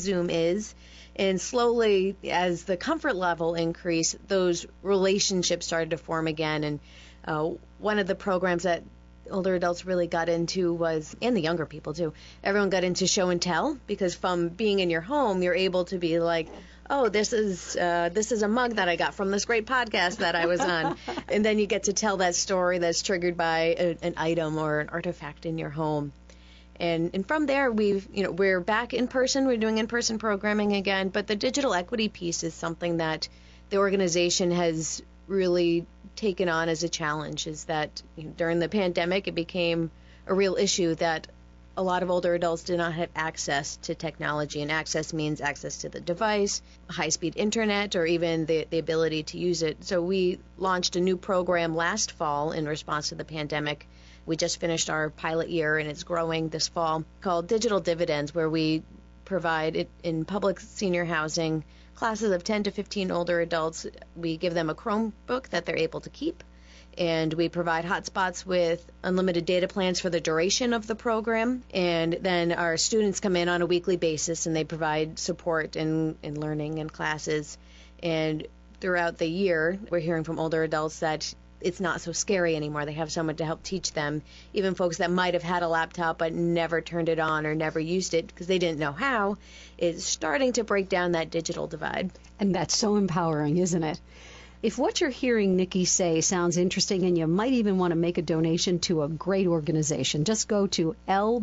Zoom is. And slowly, as the comfort level increased, those relationships started to form again. And one of the programs that older adults really got into was, and the younger people too, everyone got into show and tell, because from being in your home, you're able to be like, oh, this is a mug that I got from this great podcast that I was on. And then you get to tell that story that's triggered by an item or an artifact in your home. And from there, we're back in person. We're doing in-person programming again. But the digital equity piece is something that the organization has really taken on as a challenge, is that during the pandemic, it became a real issue that a lot of older adults did not have access to technology. And access means access to the device, high-speed internet, or even the ability to use it. So we launched a new program last fall in response to the pandemic. We just finished our pilot year, and it's growing this fall, called Digital Dividends, where we provide it in public senior housing classes of 10 to 15 older adults. We give them a Chromebook that they're able to keep, and we provide hotspots with unlimited data plans for the duration of the program. And then our students come in on a weekly basis, and they provide support in learning and classes. And throughout the year, we're hearing from older adults that it's not so scary anymore. They have someone to help teach them. Even folks that might have had a laptop but never turned it on or never used it because they didn't know how, is starting to break down that digital divide. And that's so empowering, isn't it? If what you're hearing Nikki say sounds interesting and you might even want to make a donation to a great organization, just go to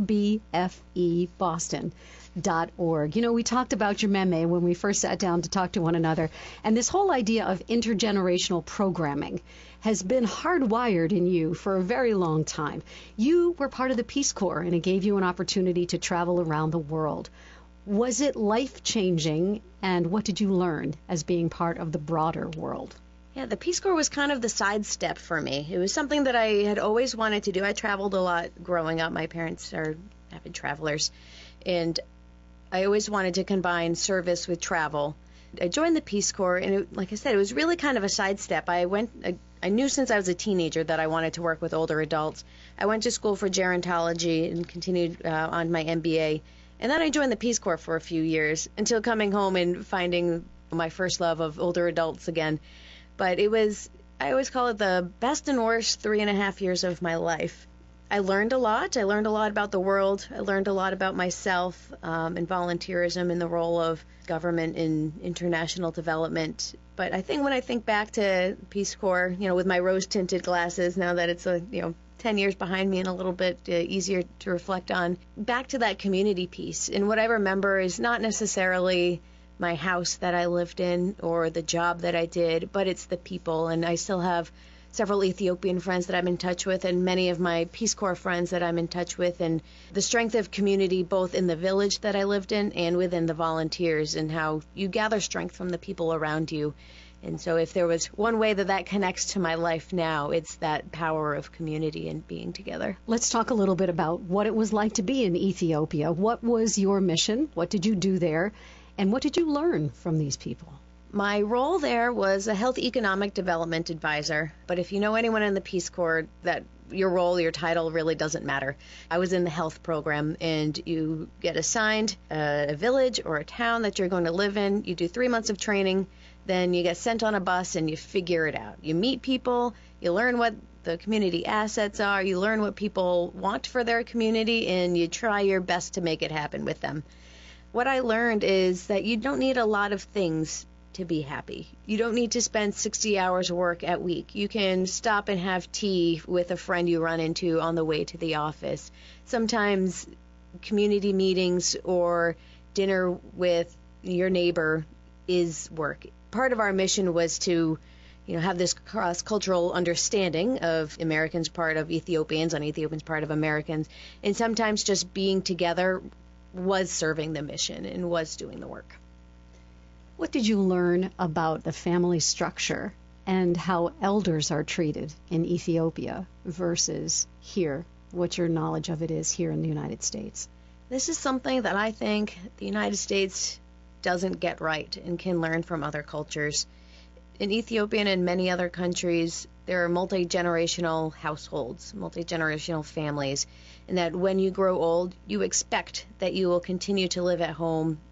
lbfeboston.org. We talked about your meme when we first sat down to talk to one another, and this whole idea of intergenerational programming has been hardwired in you for a very long time. You were part of the Peace Corps, and it gave you an opportunity to travel around the world. Was it life-changing, and what did you learn as being part of the broader world? Yeah, the Peace Corps was kind of the sidestep for me. It was something that I had always wanted to do. I traveled a lot growing up. My parents are avid travelers, and I always wanted to combine service with travel. I joined the Peace Corps, and like I said, it was really kind of a sidestep. I knew since I was a teenager that I wanted to work with older adults. I went to school for gerontology and continued on my MBA. And then I joined the Peace Corps for a few years until coming home and finding my first love of older adults again. But I always call it the best and worst 3.5 years of my life. I learned a lot. I learned a lot about the world. I learned a lot about myself and volunteerism and the role of government in international development. But I think when I think back to Peace Corps, with my rose-tinted glasses, now that it's 10 years behind me and a little bit easier to reflect on, back to that community piece. And what I remember is not necessarily my house that I lived in or the job that I did, but it's the people. And I still have several Ethiopian friends that I'm in touch with, and many of my Peace Corps friends that I'm in touch with, and the strength of community both in the village that I lived in and within the volunteers, and how you gather strength from the people around you. And so if there was one way that connects to my life now, it's that power of community and being together. Let's talk a little bit about what it was like to be in Ethiopia. What was your mission? What did you do there? And what did you learn from these people? My role there was a health economic development advisor. But if you know anyone in the Peace Corps, that your role, your title really doesn't matter. I was in the health program, and you get assigned a village or a town that you're going to live in. You do 3 months of training. Then you get sent on a bus and you figure it out. You meet people, you learn what the community assets are, you learn what people want for their community, and you try your best to make it happen with them. What I learned is that you don't need a lot of things to be happy. You don't need to spend 60 hours work a week. You can stop and have tea with a friend you run into on the way to the office. Sometimes community meetings or dinner with your neighbor is work. Part of our mission was to have this cross-cultural understanding of Americans part of Ethiopians and Ethiopians part of Americans. And sometimes just being together was serving the mission and was doing the work. What did you learn about the family structure and how elders are treated in Ethiopia versus here? What your knowledge of it is here in the United States? This is something that I think the United States doesn't get right and can learn from other cultures. In Ethiopia and in many other countries, there are multi-generational households, multi-generational families, and that when you grow old, you expect that you will continue to live at home